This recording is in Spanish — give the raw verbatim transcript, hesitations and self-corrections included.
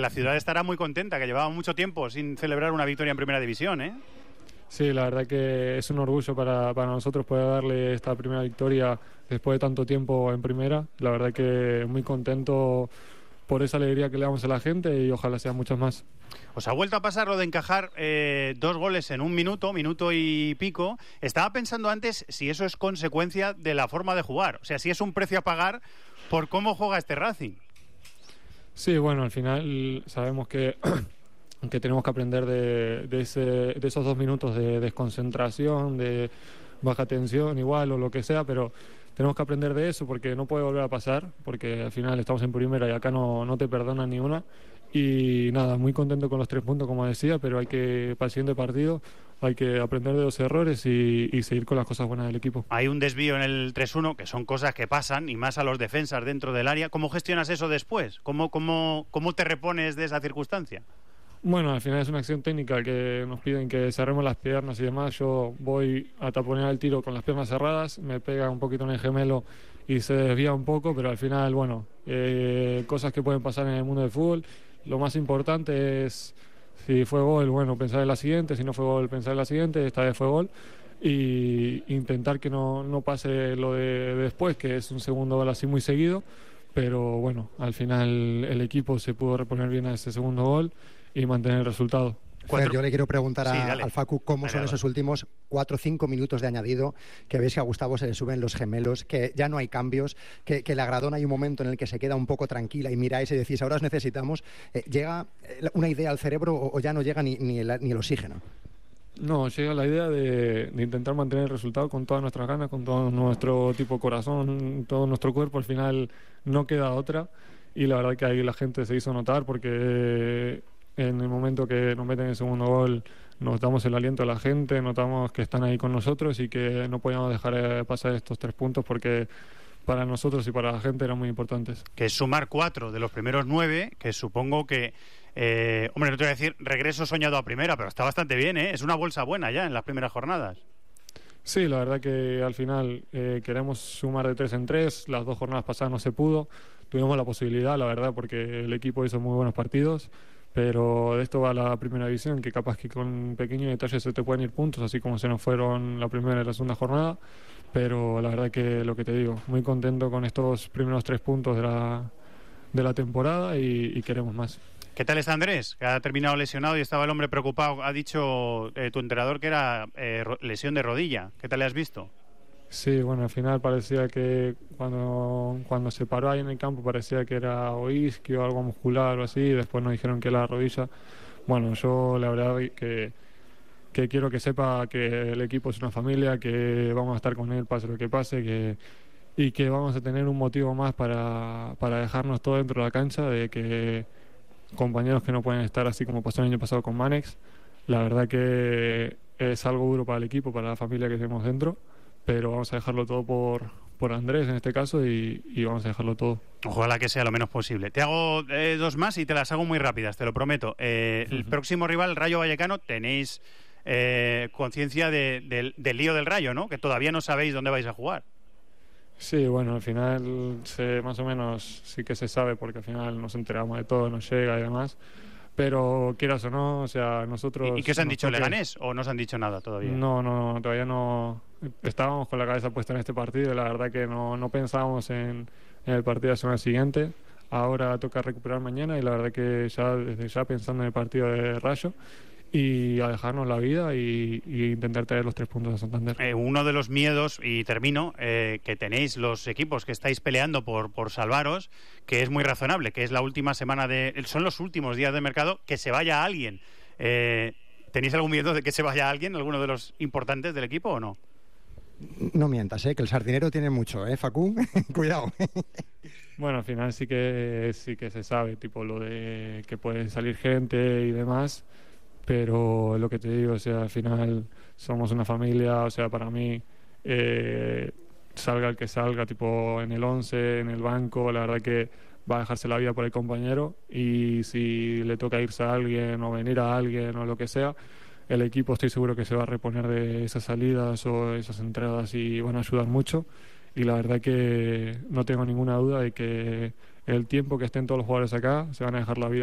la ciudad estará muy contenta, que llevaba mucho tiempo sin celebrar una victoria en Primera División, ¿eh? Sí, la verdad que es un orgullo para, para nosotros poder darle esta primera victoria después de tanto tiempo en Primera. La verdad que muy contento por esa alegría que le damos a la gente y ojalá sean muchas más. Os ha vuelto a pasar lo de encajar eh, dos goles en un minuto, minuto y pico. Estaba pensando antes si eso es consecuencia de la forma de jugar, o sea, si es un precio a pagar por cómo juega este Racing. Sí, bueno, al final sabemos que, que tenemos que aprender de, de, ese, de esos dos minutos de desconcentración, de baja tensión igual o lo que sea, pero tenemos que aprender de eso porque no puede volver a pasar, porque al final estamos en Primera y acá no, no te perdonan ni una. Y nada, muy contento con los tres puntos, como decía, pero hay que, para el siguiente partido, hay que aprender de los errores y, y seguir con las cosas buenas del equipo. Hay un desvío en el tres uno, que son cosas que pasan, y más a los defensas dentro del área. ¿Cómo gestionas eso después? ¿Cómo, cómo, cómo te repones de esa circunstancia? Bueno, al final es una acción técnica que nos piden que cerremos las piernas y demás. Yo voy a taponear el tiro con las piernas cerradas, me pega un poquito en el gemelo y se desvía un poco, pero al final, bueno, eh, cosas que pueden pasar en el mundo del fútbol. Lo más importante es, si fue gol, bueno, pensar en la siguiente, si no fue gol, pensar en la siguiente, esta vez fue gol, y intentar que no, no pase lo de, de después, que es un segundo gol así muy seguido, pero bueno, al final el equipo se pudo reponer bien a ese segundo gol y mantener el resultado. Fer, yo le quiero preguntar a, sí, al Facu cómo dale, son dale. esos últimos cuatro o cinco minutos de añadido, que veis que a Gustavo se le suben los gemelos, que ya no hay cambios, que, que la Gradona hay un momento en el que se queda un poco tranquila y miráis y decís, ahora os necesitamos. Eh, ¿Llega una idea al cerebro o, o ya no llega ni, ni, el, ni el oxígeno? No, llega la idea de, de intentar mantener el resultado con todas nuestras ganas, con todo nuestro tipo de corazón, todo nuestro cuerpo. Al final no queda otra y la verdad que ahí la gente se hizo notar porque en el momento que nos meten el segundo gol notamos el aliento de la gente, notamos que están ahí con nosotros y que no podíamos dejar pasar estos tres puntos porque para nosotros y para la gente eran muy importantes. Que es sumar cuatro de los primeros nueve, que supongo que, eh, hombre, no te voy a decir regreso soñado a Primera, pero está bastante bien, ¿eh? Es una bolsa buena ya en las primeras jornadas. Sí, la verdad que al final eh, queremos sumar de tres en tres, las dos jornadas pasadas no se pudo, tuvimos la posibilidad, la verdad, porque el equipo hizo muy buenos partidos, pero de esto va la Primera División, que capaz que con pequeños detalles se te pueden ir puntos, así como se nos fueron la primera y la segunda jornada, pero la verdad que lo que te digo, muy contento con estos primeros tres puntos de la, de la temporada y, y queremos más. ¿Qué tal está Andrés? Que ha terminado lesionado y estaba el hombre preocupado. Ha dicho eh, tu entrenador que era eh, lesión de rodilla. ¿Qué tal le has visto? Sí, bueno, al final parecía que cuando, cuando se paró ahí en el campo parecía que era o isquio o algo muscular o así, y después nos dijeron que era la rodilla. Bueno, yo la verdad que, que quiero que sepa que el equipo es una familia, que vamos a estar con él pase lo que pase, que, y que vamos a tener un motivo más para, para dejarnos todo dentro de la cancha, de que compañeros que no pueden estar así como pasó el año pasado con Manex. La verdad que es algo duro para el equipo, para la familia que tenemos dentro, pero vamos a dejarlo todo por, por Andrés en este caso y, y vamos a dejarlo todo. Ojalá que sea lo menos posible. Te hago eh, dos más y te las hago muy rápidas, te lo prometo. Eh, uh-huh. El próximo rival, el Rayo Vallecano, tenéis eh, conciencia de, de, del lío del Rayo, ¿no? Que todavía no sabéis dónde vais a jugar. Sí, bueno, al final se, más o menos sí que se sabe porque al final nos enteramos de todo, nos llega y demás. Pero quieras o no, o sea, nosotros... ¿Y, y qué os han dicho? ¿Leganés o no os han dicho nada todavía? No, no, todavía no. Estábamos con la cabeza puesta en este partido y la verdad que no, no pensábamos en, en el partido de la semana siguiente. Ahora toca recuperar mañana y la verdad que ya desde ya pensando en el partido de Rayo y a dejarnos la vida y, y intentar traer los tres puntos a Santander. Eh, uno de los miedos, y termino, eh, que tenéis los equipos que estáis peleando por, por salvaros, que es muy razonable, que es la última semana de... Son los últimos días de mercado, que se vaya alguien. Eh, ¿Tenéis algún miedo de que se vaya alguien, alguno de los importantes del equipo o no? No mientas, ¿eh? Que el sardinero tiene mucho, ¿eh, Facu? Cuidado. Bueno, al final sí que, sí que se sabe, tipo lo de que puede salir gente y demás, pero lo que te digo, o sea, al final somos una familia, o sea, para mí eh, salga el que salga, tipo en el once, en el banco, la verdad que va a dejarse la vida por el compañero y si le toca irse a alguien o venir a alguien o lo que sea, el equipo estoy seguro que se va a reponer de esas salidas o esas entradas y van a ayudar mucho y la verdad que no tengo ninguna duda de que el tiempo que estén todos los jugadores acá se van a dejar la vida